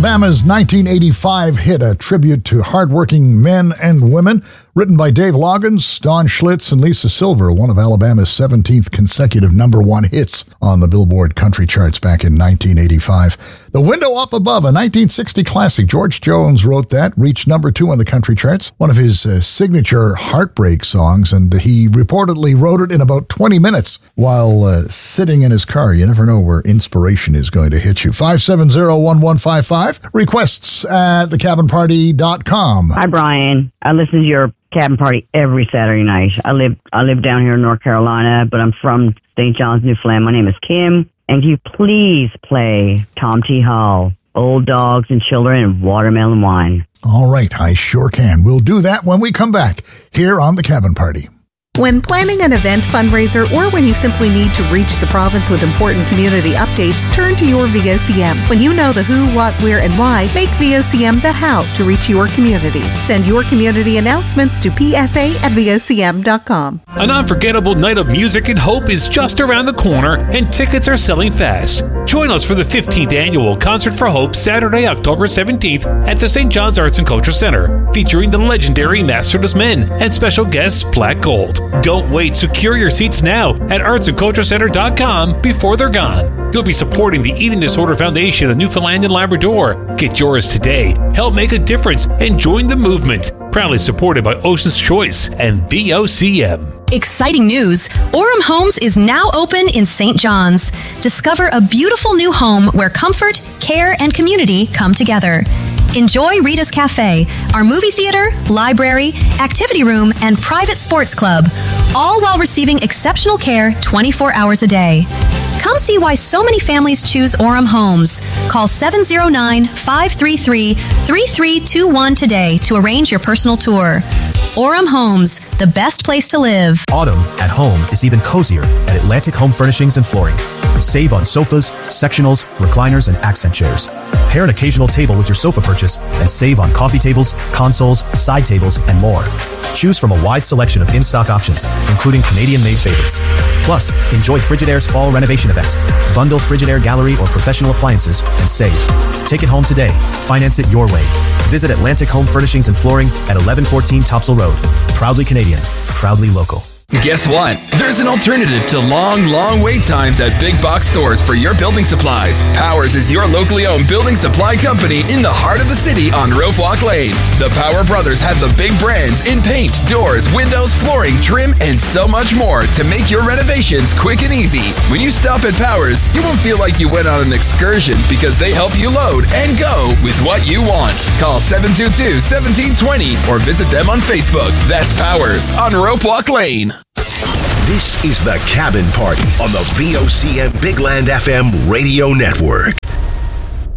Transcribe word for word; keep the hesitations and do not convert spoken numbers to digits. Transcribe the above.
Alabama's nineteen eighty-five hit, a tribute to hardworking men and women, written by Dave Loggins, Don Schlitz, and Lisa Silver, one of Alabama's seventeenth consecutive number one hits on the Billboard country charts back in nineteen eighty-five. The Window Up Above, a nineteen sixty classic. George Jones wrote that, reached number two on the country charts, one of his uh, signature heartbreak songs, and he reportedly wrote it in about twenty minutes while uh, sitting in his car. You never know where inspiration is going to hit you. five seven zero, one one five five. Requests at the cabin party dot com. Hi, Brian. I listen to your cabin party every Saturday night. I live I live down here in North Carolina, but I'm from Saint John's, Newfoundland. My name is Kim. And can you please play Tom T. Hall, Old Dogs and Children and Watermelon Wine? All right, I sure can. We'll do that when we come back here on The Cabin Party. When planning an event fundraiser or when you simply need to reach the province with important community updates, turn to your V O C M. When you know the who, what, where, and why, make V O C M the how to reach your community. Send your community announcements to p s a at v o c m dot com. An unforgettable night of music and hope is just around the corner, and tickets are selling fast. Join us for the fifteenth Annual Concert for Hope, Saturday, October seventeenth at the Saint John's Arts and Culture Center, featuring the legendary Masterless Men and special guests Black Gold. Don't wait. Secure your seats now at arts and culture center dot com before they're gone. You'll be supporting the Eating Disorder Foundation of Newfoundland and Labrador. Get yours today. Help make a difference and join the movement. Proudly supported by Ocean's Choice and V O C M. Exciting news! Orem Homes is now open in Saint John's. Discover a beautiful new home where comfort, care, and community come together. Enjoy Rita's Cafe, our movie theater, library, activity room, and private sports club, all while receiving exceptional care twenty-four hours a day. Come see why so many families choose Orem Homes. Call seven zero nine, five three three, three three two one today to arrange your personal tour. Orem Homes, the best place to live. Autumn at home is even cozier at Atlantic Home Furnishings and Flooring. Save on sofas, sectionals, recliners, and accent chairs. Pair an occasional table with your sofa purchase and save on coffee tables, consoles, side tables, and more. Choose from a wide selection of in-stock options, including Canadian-made favorites. Plus, enjoy Frigidaire's fall renovation event. Bundle Frigidaire Gallery or professional appliances and save. Take it home today. Finance it your way. Visit Atlantic Home Furnishings and Flooring at eleven fourteen Topsail Road. Proudly Canadian. Proudly local. Guess what? There's an alternative to long, long wait times at big box stores for your building supplies. Powers is your locally owned building supply company in the heart of the city on Rope Walk Lane. The Power Brothers have the big brands in paint, doors, windows, flooring, trim, and so much more to make your renovations quick and easy. When you stop at Powers, you won't feel like you went on an excursion because they help you load and go with what you want. Call seven two two, one seven two zero or visit them on Facebook. That's Powers on Rope Walk Lane. This is The Cabin Party on the V O C M Big Land F M radio network.